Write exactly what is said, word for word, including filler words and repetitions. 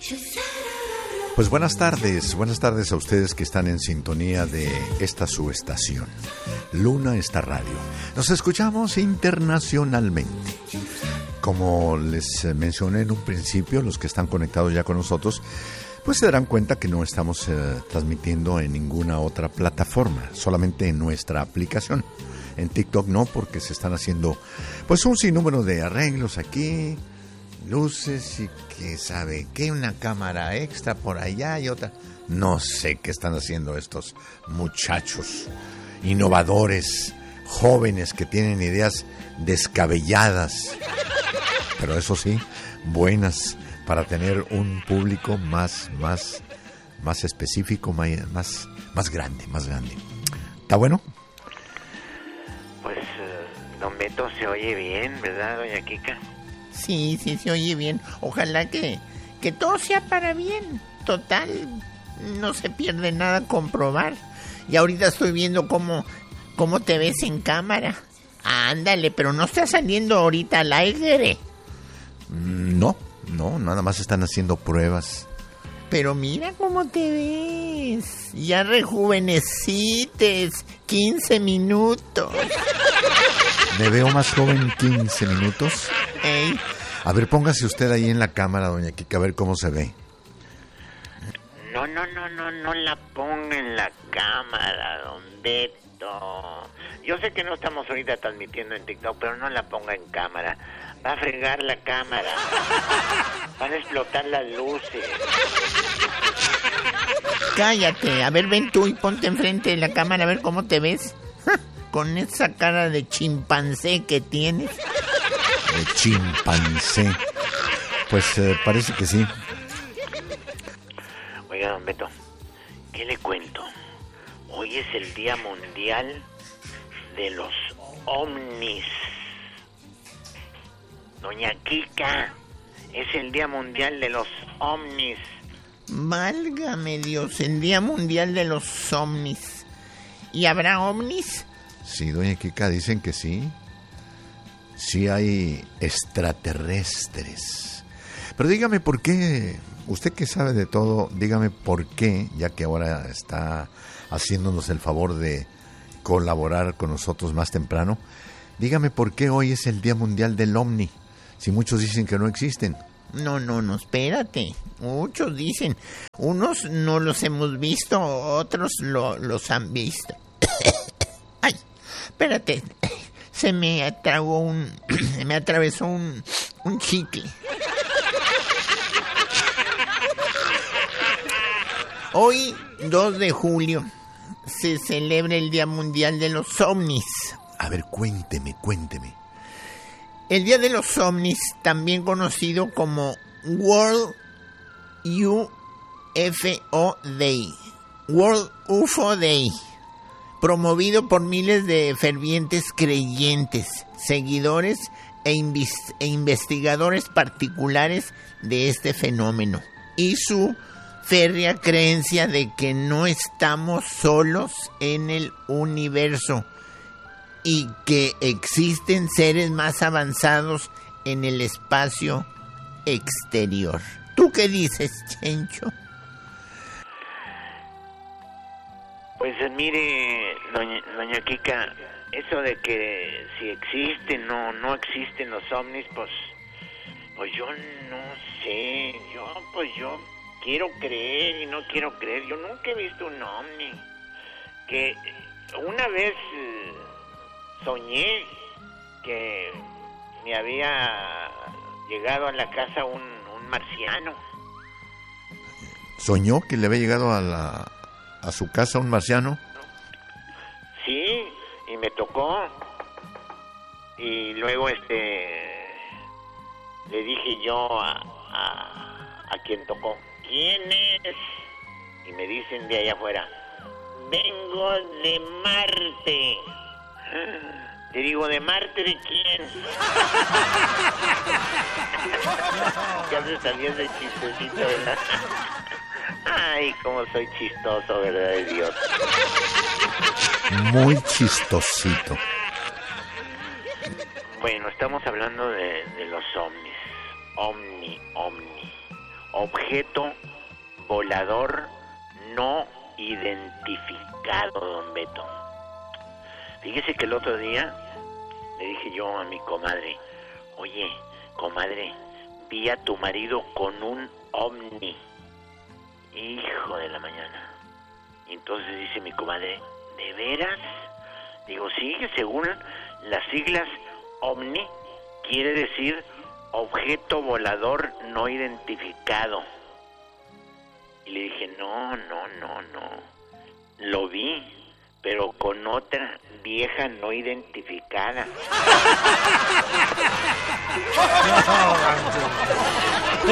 Pues buenas tardes, buenas tardes a ustedes que están en sintonía de esta su estación, Luna Esta Radio. Nos escuchamos internacionalmente. Como les mencioné en un principio, los que están conectados ya con nosotros, pues se darán cuenta que no estamos eh, transmitiendo en ninguna otra plataforma, solamente en nuestra aplicación. En TikTok no, porque se están haciendo pues un sinnúmero de arreglos aquí, luces y que sabe que una cámara extra por allá y otra. No sé qué están haciendo estos muchachos innovadores, jóvenes que tienen ideas descabelladas, pero eso sí, buenas para tener un público más, más, más específico, más, más, más grande, más grande. ¿Está bueno? Pues, uh, don Beto, se oye bien, ¿verdad, doña Kika? Sí, sí, se oye bien. Ojalá que, que todo sea para bien. Total, no se pierde nada comprobar. Y ahorita estoy viendo cómo, cómo te ves en cámara. Ándale, pero no está saliendo ahorita al aire. No, no, nada más están haciendo pruebas. Pero mira cómo te ves. Ya rejuvenecites. quince minutos. ¿Me veo más joven quince minutos? Ey. A ver, póngase usted ahí en la cámara, doña Kika, a ver cómo se ve. No, no, no, no, no la ponga en la cámara, don Beto. Yo sé que no estamos ahorita transmitiendo en TikTok, pero no la ponga en cámara. Va a fregar la cámara. Van a explotar las luces. Cállate. A ver, ven tú y ponte enfrente de la cámara a ver cómo te ves. Con esa cara de chimpancé que tienes. De chimpancé. Pues eh, parece que sí. Oiga, don Beto, ¿qué le cuento? Hoy es el Día Mundial de los Ovnis. Doña Kika, es el Día Mundial de los Ovnis. Válgame Dios, el Día Mundial de los Ovnis. ¿Y habrá ovnis? Sí, doña Kika, dicen que sí. Sí hay extraterrestres. Pero dígame por qué, usted que sabe de todo, dígame por qué, ya que ahora está haciéndonos el favor de colaborar con nosotros más temprano, dígame por qué hoy es el Día Mundial del OVNI, si muchos dicen que no existen. No, no, no, espérate. Muchos dicen. Unos no los hemos visto, otros lo, los han visto. Ay, espérate. Se me atragó un... me atravesó un, un chicle. Hoy, dos de julio, se celebra el Día Mundial de los Ovnis. A ver, cuénteme, cuénteme. El Día de los Ovnis, también conocido como World U F O Day, World U F O Day, promovido por miles de fervientes creyentes, seguidores e, invis- e investigadores particulares de este fenómeno, y su férrea creencia de que no estamos solos en el universo y que existen seres más avanzados en el espacio exterior. ¿Tú qué dices, Chencho? Pues mire, doña, doña Kika, eso de que si existen o no, no existen los ovnis, pues, pues yo no sé, yo, pues yo quiero creer y no quiero creer. Yo nunca he visto un ovni. Que una vez eh, soñé que me había llegado a la casa un, un marciano. ¿Soñó que le había llegado a la a su casa un marciano? Sí, y me tocó. Y luego este le dije yo a, a, a quien tocó, ¿quién es? Y me dicen de allá afuera, vengo de Marte. Te digo, ¿de Marte de quién? Ya se salía ese chistecito, ¿verdad? Ay, cómo soy chistoso, ¿verdad, de Dios? Muy chistosito. Bueno, estamos hablando de, de los ovnis. Omni, omni. objeto volador no identificado, don Beto. Fíjese que el otro día le dije yo a mi comadre, oye, comadre, vi a tu marido con un ovni. Hijo de la mañana. Y entonces dice mi comadre, ¿de veras? Digo, sí, según las siglas ovni, quiere decir objeto volador no identificado. Y le dije, no, no, no, no. Lo vi, pero con otra vieja no identificada.